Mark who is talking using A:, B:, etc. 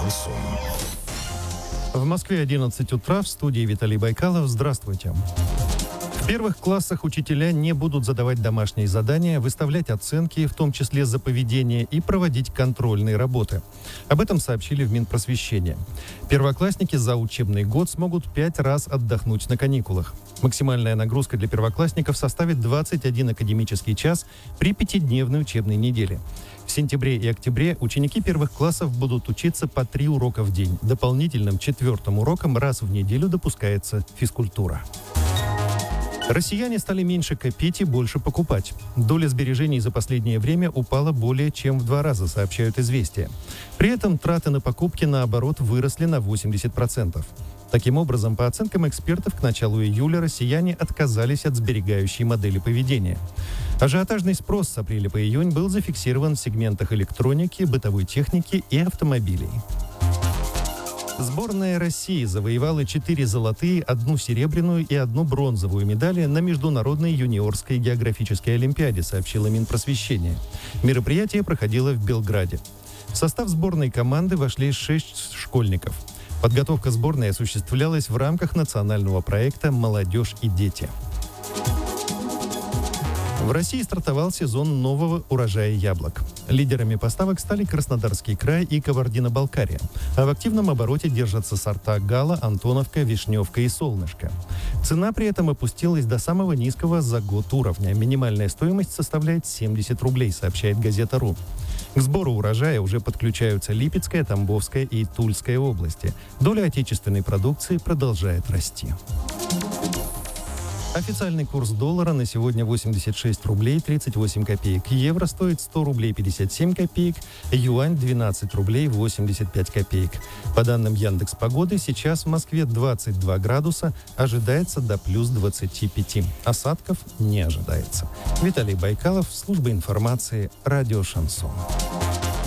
A: Шансон.
B: В Москве 11 утра, в студии Виталий Байкалов. Здравствуйте. В первых классах учителя не будут задавать домашние задания, выставлять оценки, в том числе за поведение, и проводить контрольные работы. Об этом сообщили в Минпросвещении. Первоклассники за учебный год смогут 5 раз отдохнуть на каникулах. Максимальная нагрузка для первоклассников составит 21 академический час при 5-дневной учебной неделе. В сентябре и октябре ученики первых классов будут учиться по 3 урока в день. Дополнительным 4-м уроком раз в неделю допускается физкультура. Россияне стали меньше копить и больше покупать. Доля сбережений за последнее время упала более чем в 2 раза, сообщают «Известия». При этом траты на покупки, наоборот, выросли на 80%. Таким образом, по оценкам экспертов, к началу июля россияне отказались от сберегающей модели поведения. Ажиотажный спрос с апреля по июнь был зафиксирован в сегментах электроники, бытовой техники и автомобилей. Сборная России завоевала 4 золотые, 1 серебряную и 1 бронзовую медали на Международной юниорской географической олимпиаде, сообщило Минпросвещение. Мероприятие проходило в Белграде. В состав сборной команды вошли 6 школьников. Подготовка сборной осуществлялась в рамках национального проекта «Молодежь и дети». В России стартовал сезон нового урожая яблок. Лидерами поставок стали Краснодарский край и Кабардино-Балкария. А в активном обороте держатся сорта Гала, Антоновка, Вишневка и Солнышко. Цена при этом опустилась до самого низкого за год уровня. Минимальная стоимость составляет 70 рублей, сообщает газета.ру. К сбору урожая уже подключаются Липецкая, Тамбовская и Тульская области. Доля отечественной продукции продолжает расти. Официальный курс доллара на сегодня 86 рублей 38 копеек. Евро стоит 100 рублей 57 копеек. Юань 12 рублей 85 копеек. По данным Яндекс.Погоды, сейчас в Москве 22 градуса. Ожидается до плюс 25. Осадков не ожидается. Виталий Байкалов, служба информации, радио «Шансон».